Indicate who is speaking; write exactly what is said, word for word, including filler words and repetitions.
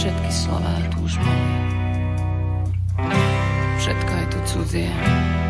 Speaker 1: Všetky slová tu už boli. Všetko je tu cudzie.